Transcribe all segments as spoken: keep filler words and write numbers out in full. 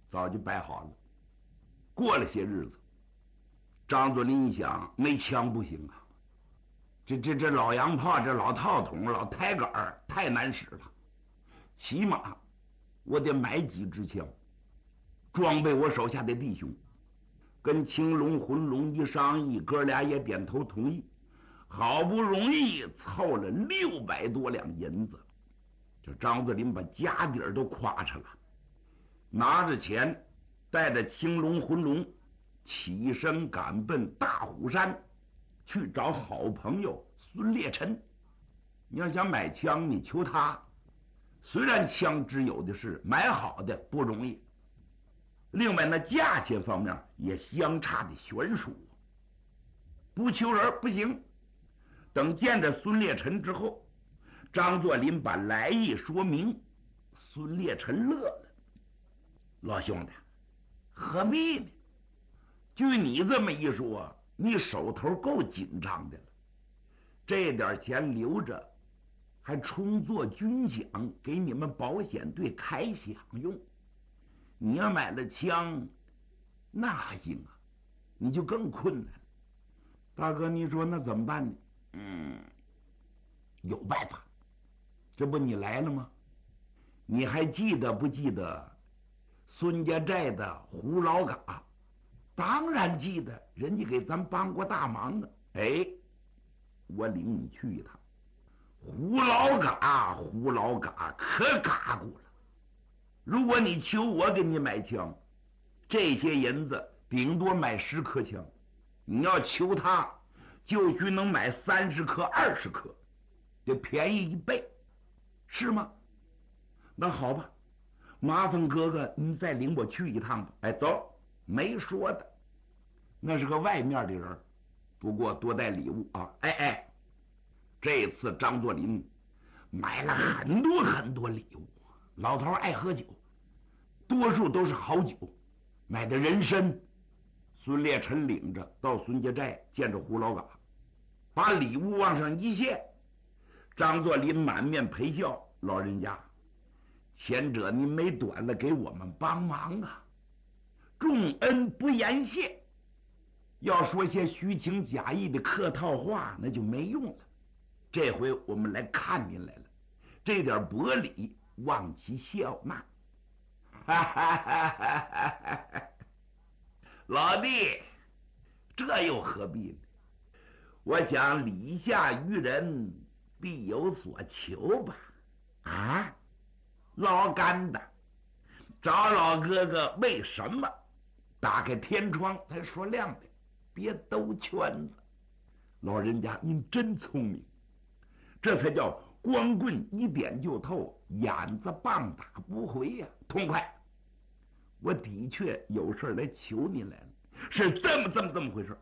早就摆好了。过了些日子，张作霖一想，没枪不行啊，这这这老洋炮，这老套筒，老抬杆太难使了，起码我得买几支枪，装备我手下的弟兄。跟青龙、浑龙一商议，哥俩也点头同意。好不容易凑了六百多两银子，这张作霖把家底儿都夸嚓了，拿着钱，带着青龙、浑龙，起身赶奔大虎山，去找好朋友孙烈臣。你要想买枪，你求他，虽然枪支有的是，买好的不容易。另外那价钱方面也相差的悬殊，不求人不行。等见着孙烈臣之后，张作霖把来意说明，孙烈臣乐了。老兄弟，何必呢？就你这么一说，你手头够紧张的了，这点钱留着，还充作军饷，给你们保险队开饷用。你要买了枪，那还行啊，你就更困难了。大哥，你说那怎么办呢？嗯，有办法。这不你来了吗？你还记得不记得孙家寨的胡老嘎？当然记得，人家给咱帮过大忙啊。哎，我领你去一趟。胡老嘎，胡老嘎可嘎过了。如果你求我给你买枪，这些银子顶多买十颗枪，你要求他，就须能买三十颗、二十颗，就便宜一倍，是吗？那好吧，麻烦哥哥您再领我去一趟吧。哎，走，没说的，那是个外面的人，不过多带礼物啊。哎哎，这次张作霖买了很多很多礼物。老头爱喝酒，多数都是好酒，买的人参。孙烈臣领着到孙家寨见着胡老嘎，把礼物往上一献。张作霖满面陪笑，老人家，前者您没短了给我们帮忙啊，重恩不言谢。要说些虚情假意的客套话，那就没用了。这回我们来看您来了，这点薄礼望其笑纳。哈哈哈哈哈！老弟，这又何必呢？我想礼下于人，必有所求吧。啊，老干的，找老哥哥为什么？打开天窗才说亮的，别兜圈子。老人家您真聪明，这才叫光棍一点就透，眼子棒打不回呀、啊，痛快！我的确有事来求您来了，是这么这么这么回事。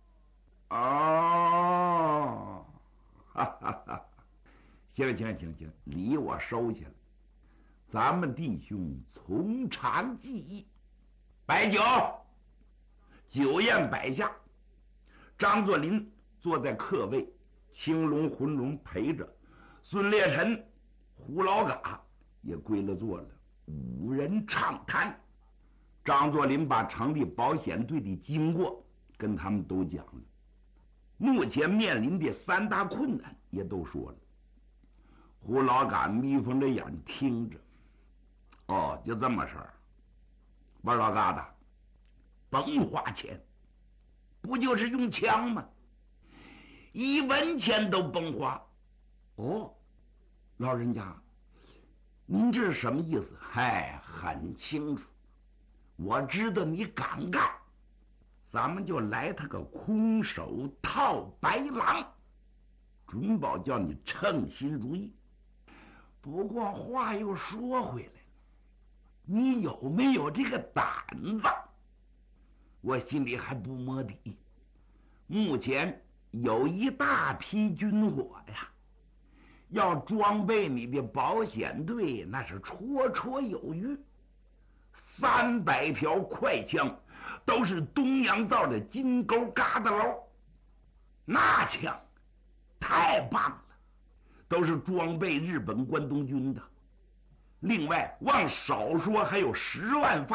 哦，哈哈哈！行行行行，礼我收下了。咱们弟兄从长计议，摆酒。酒宴摆下，张作霖坐在客位，青龙、浑龙陪着，孙烈臣、胡老嘎也归了座了，五人畅谈。张作霖把成立保险队的经过跟他们都讲了，目前面临的三大困难也都说了。胡老嘎眯缝着眼听着，哦，就这么事儿。玩老疙瘩，甭花钱，不就是用枪吗？一文钱都甭花。哦，老人家，您这是什么意思？嗨，很清楚，我知道你敢干，咱们就来他个空手套白狼，准保叫你称心如意。不过话又说回来，你有没有这个胆子？我心里还不摸底。目前有一大批军火呀，要装备你的保险队，那是绰绰有余。三百条快枪，都是东洋造的金钩疙瘩楼，那枪太棒了，都是装备日本关东军的。另外，往少说还有十万发